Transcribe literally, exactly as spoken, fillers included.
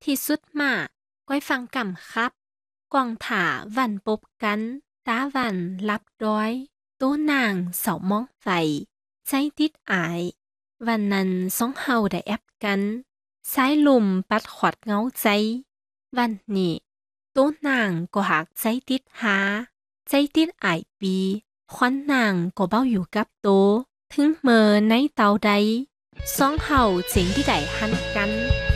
ที่สุดมาก้อยฟังกำครับกวางถาวันปบกันตาวันรับร้อยโต้นางเสามองไฟใจติดอายวันนั้นสองเฮาได้แอบกันสายลมปัดขวัดเงาใจวันนี้โต้นางก็หักใจติดหาใจติดอายปีควันนางก็เบ้าอยู่กับโตถึงเมื่อในเตาใดสองเฮาเจ๋งที่ได้หันกัน